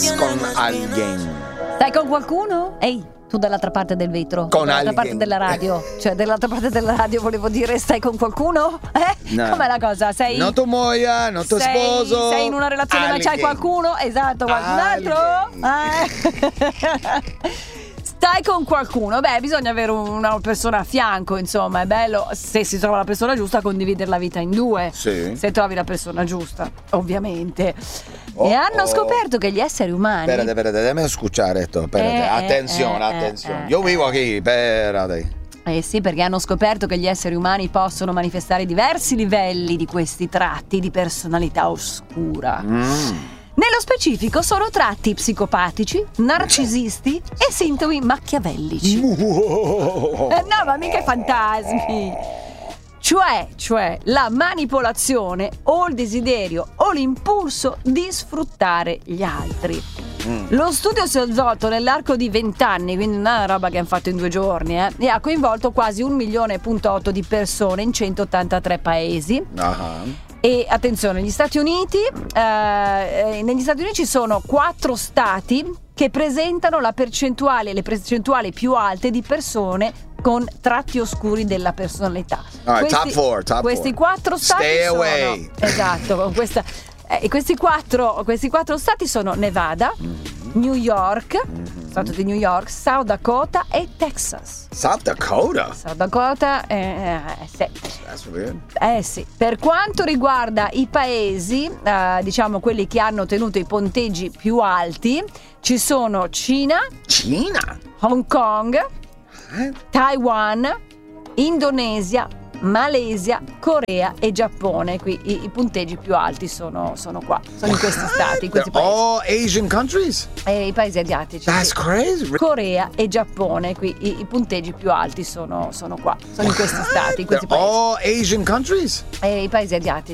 Estás con alguien. Stai con qualcuno? Ehi, tu dall'altra parte del vetro. Con dall'altra alguien. parte della radio. Cioè, dall'altra parte della radio volevo dire, stai con qualcuno? No. Com'è la cosa? Sei... Non tu moglie, non tu sposo. Sei in una relazione ma c'hai qualcuno? Esatto, qualcun altro? Stai con qualcuno? Beh, bisogna avere una persona a fianco, insomma, è bello, se si trova la persona giusta, condividere la vita in due. Sì. Se trovi la persona giusta, ovviamente. E hanno scoperto che gli esseri umani... Espérate, déjame escuchar esto. Attenzione. Yo vivo aquí, espérate. Eh sì, perché hanno scoperto che gli esseri umani possono manifestare diversi livelli di questi tratti di personalità oscura. Nello specifico sono tratti psicopatici, narcisisti e sintomi machiavellici. No, ma mica fantasmi. Cioè la manipolazione o il desiderio o l'impulso di sfruttare gli altri. Lo studio si è svolto nell'arco di 20 anni, quindi non è una roba che hanno fatto in 2 giorni, e ha coinvolto quasi 1,8 milioni di persone in 183 paesi. E attenzione, negli Stati Uniti ci sono 4 stati che presentano le percentuali più alte di persone con tratti oscuri della personalità. Questi 4 stati sono esatto, con questa questi quattro stati sono Nevada, New York, Stato di New York, South Dakota e Texas. South Dakota? South Dakota, sì. That's weird. Sì. Per quanto riguarda i paesi, diciamo quelli che hanno ottenuto i punteggi più alti, ci sono Cina, Hong Kong, Taiwan, Indonesia, Malesia, Corea e Giappone. Qui i punteggi più alti sono qua, sono in questi stati, in questi paesi. All Asian countries? I paesi asiatici. That's crazy. Corea e Giappone, qui i punteggi più alti sono qua, sono in questi stati, in questi paesi. All Asian countries? I paesi asiatici.